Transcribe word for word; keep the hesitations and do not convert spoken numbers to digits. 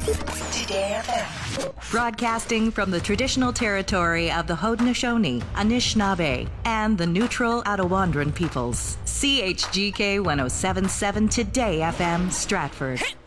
Today F M. Broadcasting from the traditional territory of the Haudenosaunee, Anishinaabe, and the neutral Attawandaron peoples. C H G K one oh seven point seven Today F M, Stratford.